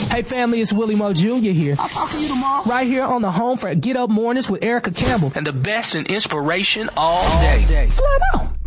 Hey family, it's Willie Mo Jr. here. I'll talk to you tomorrow. Right here on the home for Get Up Mornings with Erica Campbell. And the best in inspiration all day. Flat out.